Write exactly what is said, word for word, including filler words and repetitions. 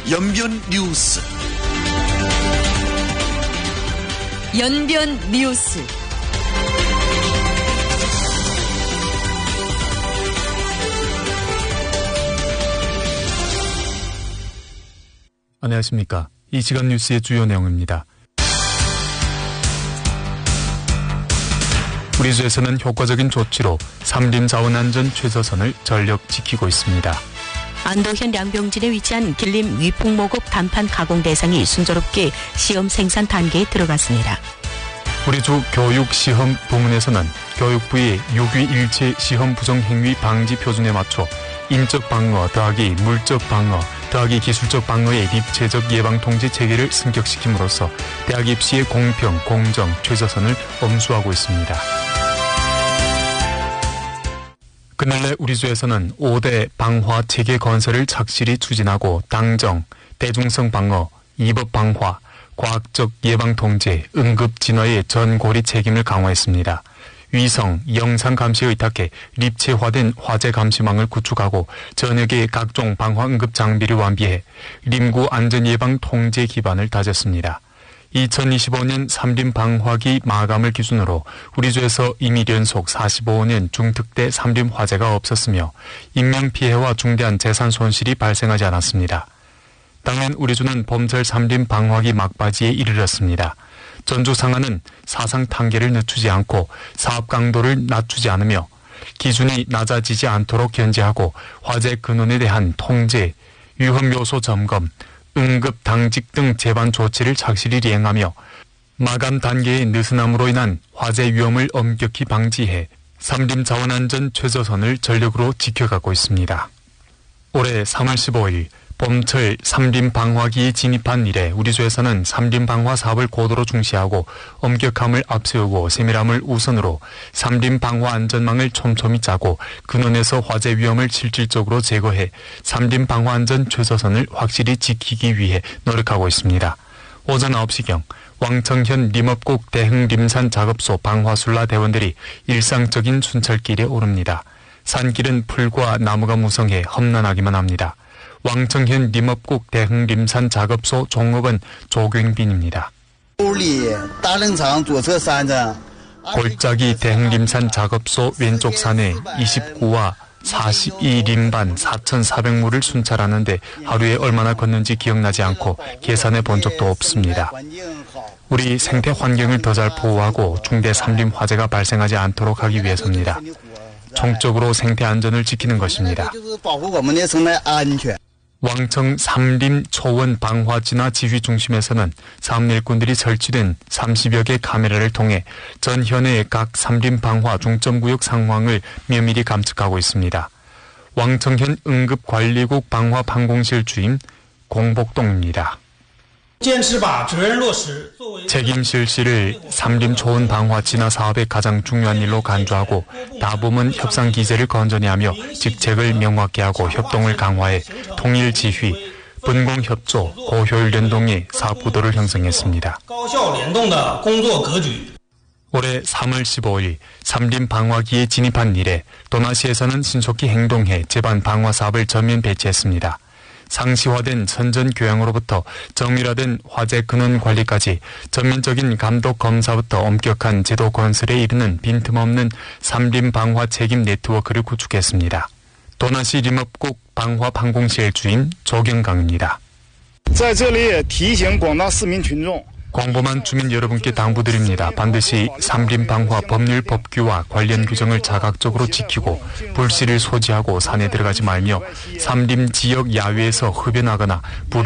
연변 뉴스. 연변 뉴스. 안녕하십니까. 이 시간 뉴스의 주요 내용입니다. 우리 주에서는 효과적인 조치로 삼림 자원안전 최저선을 전력 지키고 있습니다. 안도현 양병진에 위치한 길림 위풍모급 단판 가공 대상이 순조롭게 시험 생산 단계에 들어갔습니다. 우리 주 교육시험 부문에서는 교육부의 유기일체 시험 부정행위 방지 표준에 맞춰 인적 방어 더하기 물적 방어 더하기 기술적 방어의 입체적 예방 통제 체계를 승격시킴으로써 대학 입시의 공평, 공정, 최저선을 엄수하고 있습니다. 그날래 우리 주에서는 오 대 방화 체계 건설을 착실히 추진하고 당정, 대중성 방어, 이법 방화, 과학적 예방 통제, 응급 진화의 전고리 책임을 강화했습니다. 위성, 영상 감시에 의탁해 립체화된 화재 감시망을 구축하고 전역의 각종 방화 응급 장비를 완비해 림구 안전 예방 통제 기반을 다졌습니다. 이천이십오 년 삼림 방화기 마감을 기준으로 우리 주에서 이미 연속 사십오 년 중특대 삼림 화재가 없었으며 인명피해와 중대한 재산 손실이 발생하지 않았습니다. 당연 우리 주는 봄철 삼림 방화기 막바지에 이르렀습니다. 전주 상하는 사상 단계를 늦추지 않고 사업 강도를 낮추지 않으며 기준이 낮아지지 않도록 견제하고 화재 근원에 대한 통제, 위험 요소 점검, 응급 당직 등 재반 조치를 착실히 이행하며 마감 단계의 느슨함으로 인한 화재 위험을 엄격히 방지해 삼림 자원안전 최저선을 전력으로 지켜가고 있습니다. 올해 삼월 십오일 봄철 삼림 방화기에 진입한 이래 우리 주에서는 삼림 방화 사업을 고도로 중시하고 엄격함을 앞세우고 세밀함을 우선으로 삼림 방화 안전망을 촘촘히 짜고 근원에서 화재 위험을 실질적으로 제거해 삼림 방화 안전 최저선을 확실히 지키기 위해 노력하고 있습니다. 오전 아홉 시경 왕청현 림업국 대흥림산 작업소 방화술라 대원들이 일상적인 순찰길에 오릅니다. 산길은 풀과 나무가 무성해 험난하기만 합니다. 왕청현 림업국 대흥림산 작업소 종업원 조경빈입니다. 골짜기 대흥림산 작업소 왼쪽 산에 이십구와 사십이 림반 사천사백 무를 순찰하는데 하루에 얼마나 걷는지 기억나지 않고 계산해 본 적도 없습니다. 우리 생태 환경을 더 잘 보호하고 중대 삼림 화재가 발생하지 않도록 하기 위해서입니다. 총적으로 생태 안전을 지키는 것입니다. 왕청 삼림 초원 방화 진화 지휘 중심에서는 사업 일꾼들이 설치된 삼십여 개 카메라를 통해 전 현해의 각 삼림 방화 중점구역 상황을 면밀히 감측하고 있습니다. 왕청현 응급관리국 방화 판공실 주임 공복동입니다. 책임 실시를 삼림 초원 방화 진화 사업의 가장 중요한 일로 간주하고 다부문 협상 기제를 건전히 하며 직책을 명확히 하고 협동을 강화해 통일 지휘, 분공 협조, 고효율 연동의 사업 구도를 형성했습니다. 올해 삼월 십오일 삼림 방화기에 진입한 이래 도나시에서는 신속히 행동해 제반 방화 사업을 전면 배치했습니다. 상시화된 선전 교양으로부터 정밀화된 화재 근원 관리까지 전면적인 감독 검사부터 엄격한 제도 건설에 이르는 빈틈없는 삼림 방화 책임 네트워크를 구축했습니다. 도나시 림업국 방화 판공실 주임 조경강입니다. 광범한 주민 여러분께 당부드립니다. 반드시 삼림 방화 법률 법규와 관련 규정을 자각적으로 지키고 불씨를 소지하고 산에 들어가지 말며 삼림 지역 야외에서 흡연하거나 불